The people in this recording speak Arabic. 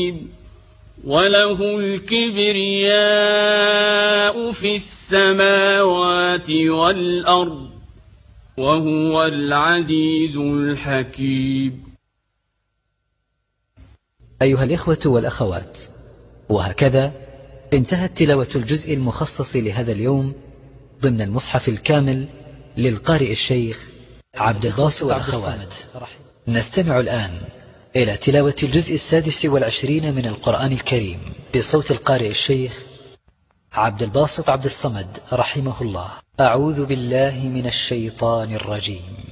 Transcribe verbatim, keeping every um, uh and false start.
وله الكبرياء في السماوات والأرض وهو العزيز الحكيم. أيها الإخوة والأخوات، وهكذا انتهت تلاوة الجزء المخصص لهذا اليوم ضمن المصحف الكامل للقارئ الشيخ عبد الباسط عبد الصمد. نستمع الآن إلى تلاوة الجزء السادس والعشرين من القرآن الكريم بصوت القارئ الشيخ عبد الباسط عبد الصمد رحمه الله. أعوذ بالله من الشيطان الرجيم.